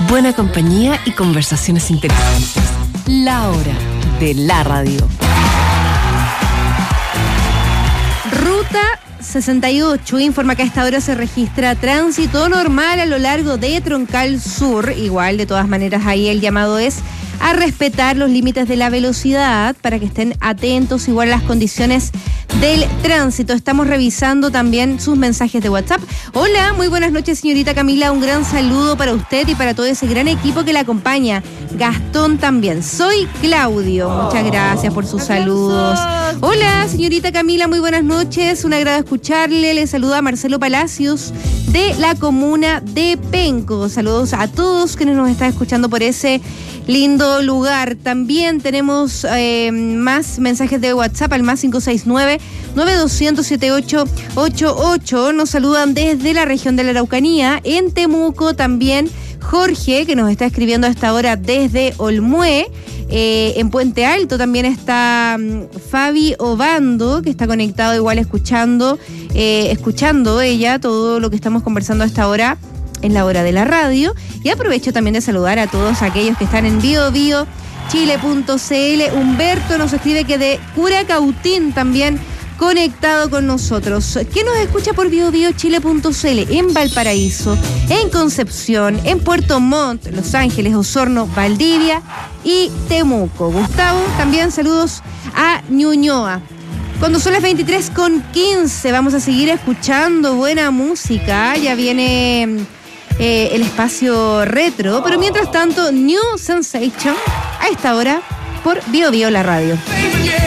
buena compañía y conversaciones interesantes. La hora de la radio. Ruta 68 informa que a esta hora se registra tránsito normal a lo largo de Troncal Sur. Igual, de todas maneras, ahí el llamado es a respetar los límites de la velocidad para que estén atentos igual a las condiciones del tránsito. Estamos revisando también sus mensajes de WhatsApp. Hola, muy buenas noches, señorita Camila. Un gran saludo para usted y para todo ese gran equipo que la acompaña. Gastón también. Soy Claudio. Muchas gracias por sus saludos. Hola, señorita Camila, muy buenas noches. Un agrado escucharle. Le saluda Marcelo Palacios de la comuna de Penco. Saludos a todos quienes nos están escuchando por ese lindo lugar. También tenemos más mensajes de WhatsApp al más 569-9200-7888. Nos saludan desde la región de la Araucanía. En Temuco también Jorge, que nos está escribiendo a esta hora desde Olmué. En Puente Alto también está Fabi Obando, que está conectado igual escuchando ella todo lo que estamos conversando a esta hora en la hora de la radio. Y aprovecho también de saludar a todos aquellos que están en BioBioChile.cl. Humberto nos escribe que de Curacautín también conectado con nosotros. ¿Quién nos escucha por BioBioChile.cl? En Valparaíso, en Concepción, en Puerto Montt, Los Ángeles, Osorno, Valdivia y Temuco. Gustavo, también saludos a Ñuñoa. Cuando son las 23:15, vamos a seguir escuchando buena música. Ya viene el espacio retro, pero mientras tanto, New Sensation a esta hora por BioBio la radio.